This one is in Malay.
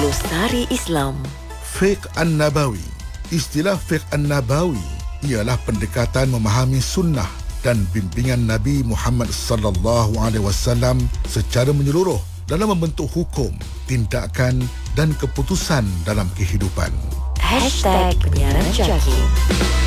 Glosari Islam. Fiqh An-Nabawi. Istilah Fiqh An-Nabawi ialah pendekatan memahami sunnah dan bimbingan Nabi Muhammad sallallahu alaihi wasallam secara menyeluruh dalam membentuk hukum, tindakan dan keputusan dalam kehidupan. #Penyiaran Jaki.